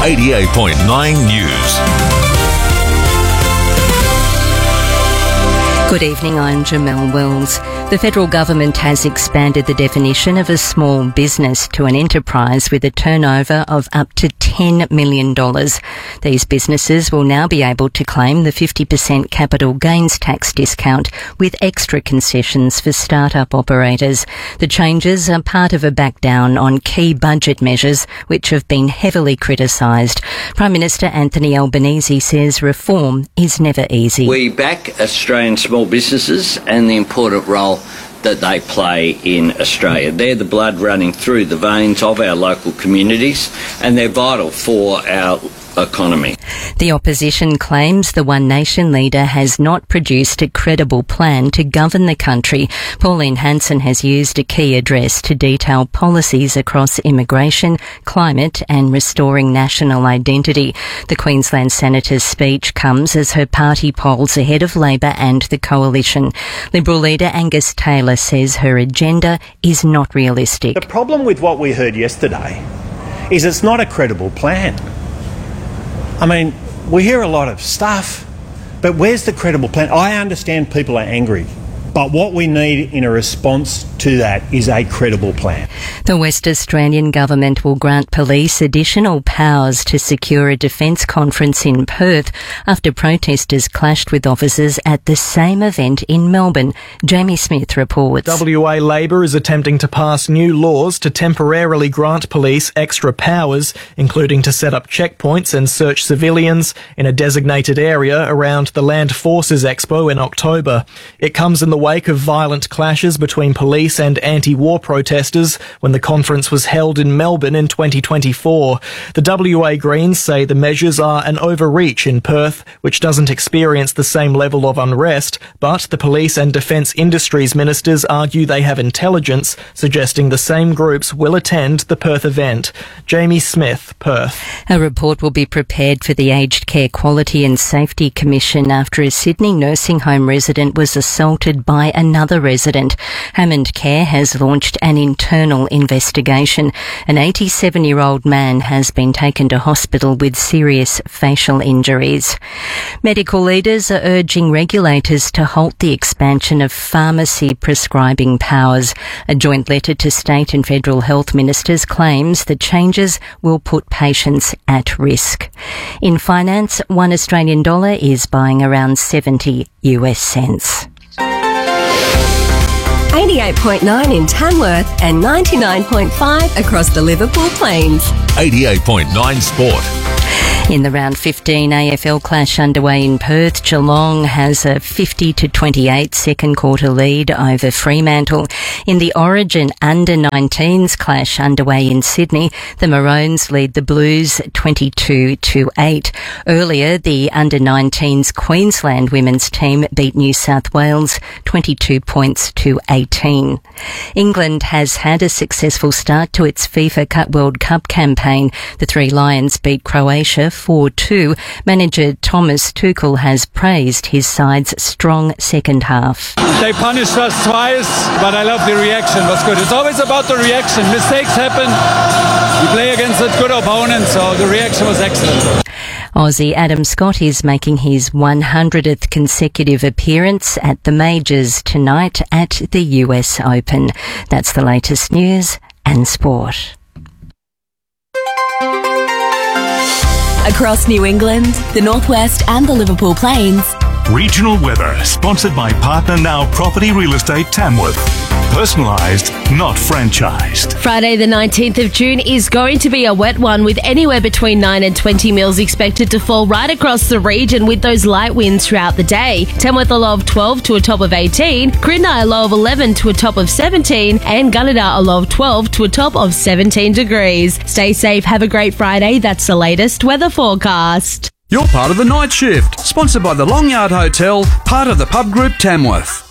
88.9 News. Good evening, I'm Jamelle Wells. The federal government has expanded the definition of a small business to an enterprise with a turnover of up to $10 million. These businesses will now be able to claim the 50% capital gains tax discount with extra concessions for start-up operators. The changes are part of a back-down on key budget measures which have been heavily criticised. Prime Minister Anthony Albanese says reform is never easy. We back Australian small businesses and the important role that they play in Australia. They're the blood running through the veins of our local communities and they're vital for our economy. The opposition claims the One Nation leader has not produced a credible plan to govern the country. Pauline Hanson has used a key address to detail policies across immigration, climate and restoring national identity. The Queensland Senator's speech comes as her party polls ahead of Labor and the Coalition. Liberal leader Angus Taylor says her agenda is not realistic. The problem with what we heard yesterday is it's not a credible plan. I mean, we hear a lot of stuff, but where's the credible plan? I understand people are angry, but what we need in a response to that is a credible plan. The West Australian government will grant police additional powers to secure a defence conference in Perth after protesters clashed with officers at the same event in Melbourne. Jamie Smith reports. WA Labor is attempting to pass new laws to temporarily grant police extra powers, including to set up checkpoints and search civilians in a designated area around the Land Forces Expo in October. It comes in the wake of violent clashes between police and anti-war protesters when the conference was held in Melbourne in 2024. The WA Greens say the measures are an overreach in Perth, which doesn't experience the same level of unrest, but the police and defence industries ministers argue they have intelligence, suggesting the same groups will attend the Perth event. Jamie Smith, Perth. A report will be prepared for the Aged Care Quality and Safety Commission after a Sydney nursing home resident was assaulted by another resident. Hammond Care has launched an internal investigation. An 87-year-old man has been taken to hospital with serious facial injuries. Medical leaders are urging regulators to halt the expansion of pharmacy prescribing powers. A joint letter to state and federal health ministers claims the changes will put patients at risk. In finance, $1 Australian is buying around 70 US cents. 88.9 in Tamworth and 99.5 across the Liverpool Plains. 88.9 Sport. In the round 15 AFL clash underway in Perth, Geelong has a 50-28 second quarter lead over Fremantle. In the Origin under-19s clash underway in Sydney, the Maroons lead the Blues 22-8. Earlier, the under-19s Queensland women's team beat New South Wales 22 points to 18. England has had a successful start to its FIFA World Cup campaign. The Three Lions beat Croatia 4-2. Manager Thomas Tuchel has praised his side's strong second half. They punished us twice, but I love the reaction. It was good. It's always about the reaction. Mistakes happen. We play against a good opponent, so the reaction was excellent. Aussie Adam Scott is making his 100th consecutive appearance at the majors tonight at the US Open. That's the latest news and sport. Across New England, the Northwest and the Liverpool Plains. Regional weather, sponsored by Partner Now Property Real Estate Tamworth. Personalised, not franchised. Friday the 19th of June is going to be a wet one with anywhere between 9 and 20 mils expected to fall right across the region with those light winds throughout the day. Tamworth a low of 12 to a top of 18, Crinda a low of 11 to a top of 17 and Gunnedah a low of 12 to a top of 17 degrees. Stay safe, have a great Friday. That's the latest weather forecast. You're part of the night shift, sponsored by the Long Yard Hotel, part of the Pub Group Tamworth.